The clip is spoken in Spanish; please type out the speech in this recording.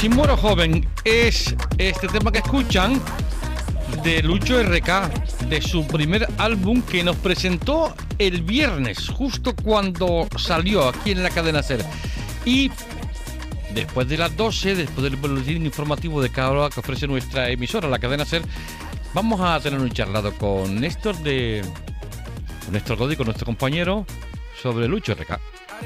Si muero joven es este tema que escuchan de Lucho RK, de su primer álbum que nos presentó el viernes, justo cuando salió aquí en la cadena SER. Y después de las 12, después del boletín informativo de cada hora que ofrece nuestra emisora, la cadena SER, vamos a tener un charlado con Néstor Dodi, con nuestro compañero, sobre Lucho RK.